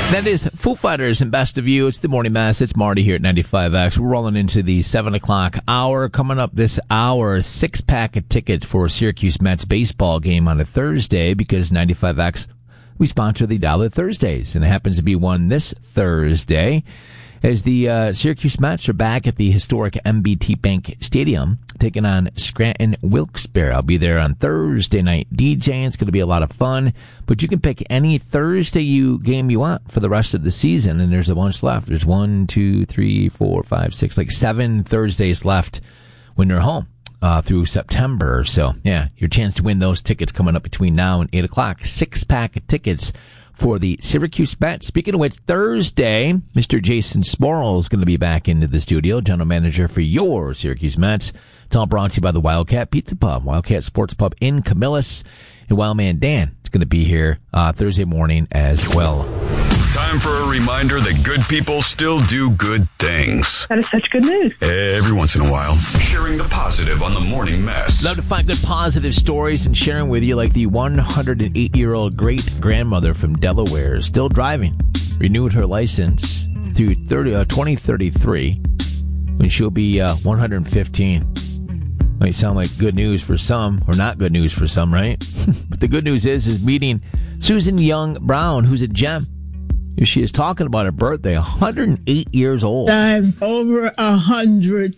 That is Foo Fighters and Best of You. It's the Morning Mass. It's Marty here at 95X. We're rolling into the 7 o'clock hour. Coming up this hour, 6-pack of tickets for Syracuse Mets baseball game on a Thursday because 95X, we sponsor the Dollar Thursdays, and it happens to be one this Thursday as the Syracuse Mets are back at the historic MBT Bank Stadium taking on Scranton Wilkes-Barre. I'll be there on Thursday night DJing. It's going to be a lot of fun, but you can pick any Thursday game you want for the rest of the season, and there's a bunch left. There's 1, 2, 3, 4, 5, 6, like 7 Thursdays left when you're home through September. So, yeah, your chance to win those tickets coming up between now and 8 o'clock. 6-pack of tickets for the Syracuse Mets. Speaking of which, Thursday, Mr. Jason Sporl is going to be back into the studio, general manager for your Syracuse Mets. It's all brought to you by the Wildcat Pizza Pub, Wildcat Sports Pub in Camillus. And Wildman Dan is going to be here Thursday morning as well. Time for a reminder that good people still do good things. That is such good news. Every once in a while, sharing the positive on the Morning Mess. Love to find good positive stories and sharing with you, like the 108-year-old great-grandmother from Delaware, still driving, renewed her license through 2033 when she'll be 115. Might sound like good news for some, or not good news for some, right? But the good news is meeting Susan Young Brown, who's a gem. She is talking about her birthday, 108 years old. I'm over 100,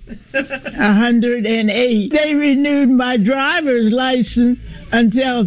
108. They renewed my driver's license until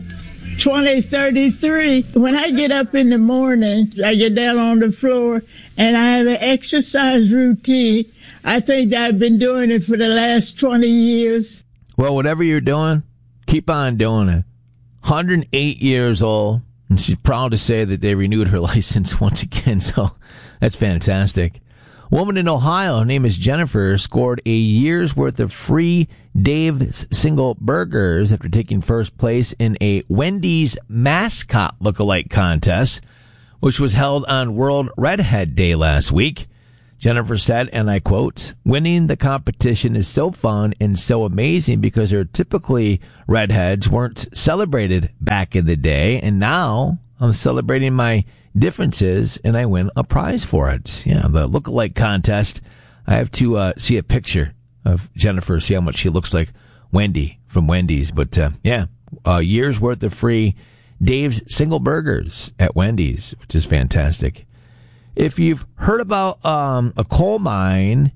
2033. When I get up in the morning, I get down on the floor and I have an exercise routine. I think I've been doing it for the last 20 years. Well, whatever you're doing, keep on doing it. 108 years old. And she's proud to say that they renewed her license once again, so that's fantastic. A woman in Ohio, her name is Jennifer, scored a year's worth of free Dave's Single Burgers after taking first place in a Wendy's mascot lookalike contest, which was held on World Redhead Day last week. Jennifer said, and I quote, "Winning the competition is so fun and so amazing because typically redheads weren't celebrated back in the day, and now I'm celebrating my differences and I win a prize for it." Yeah, the lookalike contest. I have to see a picture of Jennifer, see how much she looks like Wendy from Wendy's. But yeah, a year's worth of free Dave's Single Burgers at Wendy's, which is fantastic. If you've heard about a coal mine,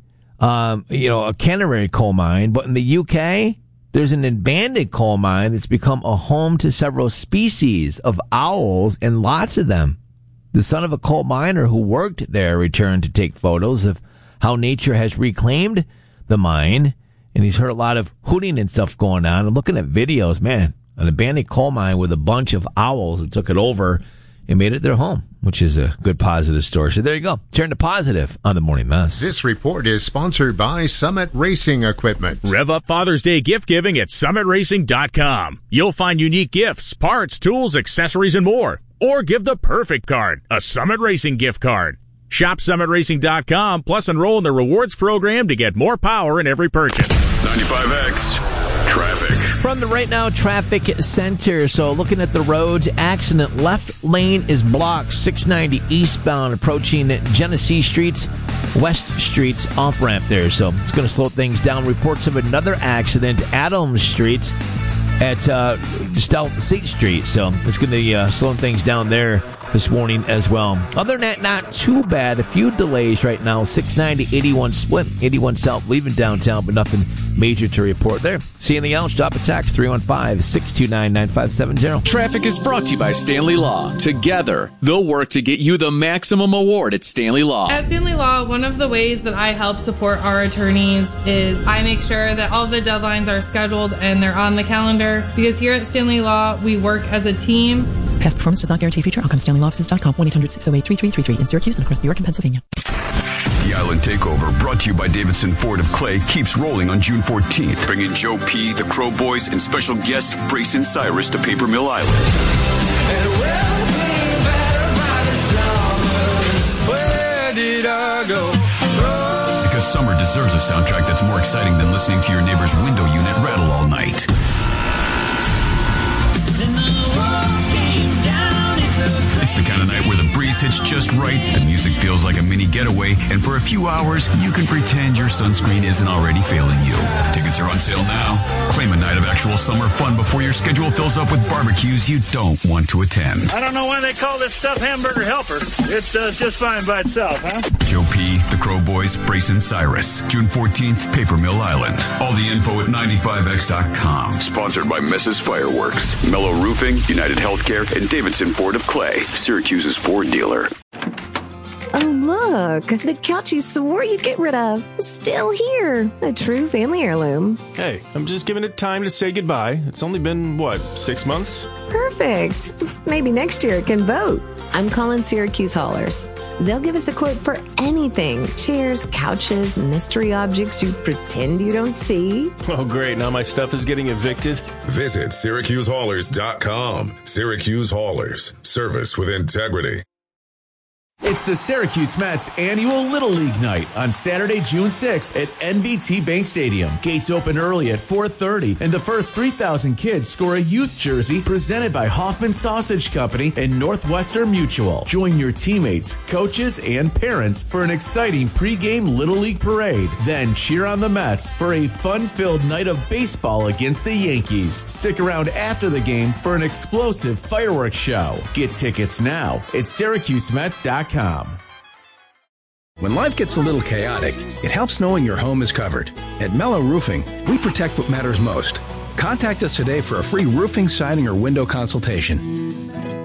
a Canterbury coal mine, but in the UK, there's an abandoned coal mine that's become a home to several species of owls, and lots of them. The son of a coal miner who worked there returned to take photos of how nature has reclaimed the mine, and he's heard a lot of hooting and stuff going on. I'm looking at videos, man, an abandoned coal mine with a bunch of owls that took it over and made it their home, which is a good positive story. So there you go. Turn to positive on the Morning Mess. This report is sponsored by Summit Racing Equipment. Rev up Father's Day gift giving at summitracing.com. You'll find unique gifts, parts, tools, accessories, and more. Or give the perfect card, a Summit Racing gift card. Shop summitracing.com, plus enroll in the rewards program to get more power in every purchase. 95X Traffic. From the Right Now Traffic Center, so looking at the roads, accident, left lane is blocked, 690 eastbound approaching Genesee Streets, West Street's off-ramp there, so it's going to slow things down. Reports of another accident, Adams Street at State Street, so it's going to slow things down there this morning as well. Other than that, not too bad. A few delays right now. 690, 81 split, 81 south, leaving downtown, but nothing major to report there. See anything else? Drop a text, 315-629-9570. Traffic is brought to you by Stanley Law. Together, they'll work to get you the maximum award at Stanley Law. At Stanley Law, one of the ways that I help support our attorneys is I make sure that all the deadlines are scheduled and they're on the calendar, because here at Stanley Law, we work as a team. Past performance does not guarantee future outcomes. StanleyLawOffices.com, 1-800-608-3333 in Syracuse and across New York and Pennsylvania. The Island Takeover, brought to you by Davidson Ford of Clay, keeps rolling on June 14th. Bringing Joe P., the Crow Boys, and special guest Brayson Cyrus to Paper Mill Island. And we'll be better by the summer. Where did I go? Because summer deserves a soundtrack that's more exciting than listening to your neighbor's window unit rattle all night. It's It's the kind of night where the breeze hits just right, the music feels like a mini getaway, and for a few hours, you can pretend your sunscreen isn't already failing you. Tickets are on sale now. Claim a night of actual summer fun before your schedule fills up with barbecues you don't want to attend. I don't know why they call this stuff Hamburger Helper. It does just fine by itself, huh? Joe P., the Crow Boys, Brace and Cyrus. June 14th, Paper Mill Island. All the info at 95x.com. Sponsored by Mrs. Fireworks, Mellow Roofing, United Healthcare, and Davidson Ford of Clay, Syracuse's Ford dealer. Oh, look, the couch you swore you'd get rid of. Still here. A true family heirloom. Hey, I'm just giving it time to say goodbye. It's only been, 6 months? Perfect. Maybe next year it can vote. I'm calling Syracuse Haulers. They'll give us a quote for anything. Chairs, couches, mystery objects you pretend you don't see. Oh, great. Now my stuff is getting evicted. Visit SyracuseHaulers.com. Syracuse Haulers. Service with integrity. It's the Syracuse Mets annual Little League night on Saturday, June 6th at NBT Bank Stadium. Gates open early at 4:30, and the first 3,000 kids score a youth jersey presented by Hoffman Sausage Company and Northwestern Mutual. Join your teammates, coaches, and parents for an exciting pregame Little League parade. Then cheer on the Mets for a fun-filled night of baseball against the Yankees. Stick around after the game for an explosive fireworks show. Get tickets now at SyracuseMets.com. When life gets a little chaotic, it helps knowing your home is covered. At Mellow Roofing, we protect what matters most. Contact us today for a free roofing, siding, or window consultation.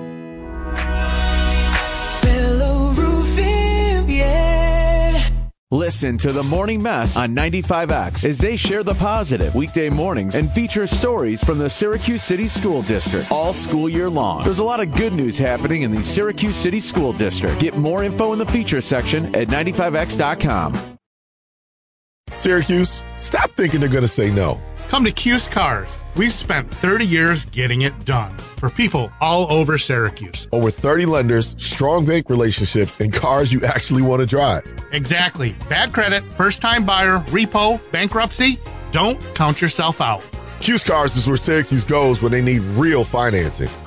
Mellow Roofing, yeah. Listen to The Morning Mess on 95X as they share the positive weekday mornings and feature stories from the Syracuse City School District all school year long. There's a lot of good news happening in the Syracuse City School District. Get more info in the feature section at 95x.com. Syracuse, stop thinking they're going to say no. Come to Cuse Cars. We've spent 30 years getting it done for people all over Syracuse. Over 30 lenders, strong bank relationships, and cars you actually want to drive. Exactly. Bad credit, first-time buyer, repo, bankruptcy. Don't count yourself out. Cuse Cars is where Syracuse goes when they need real financing.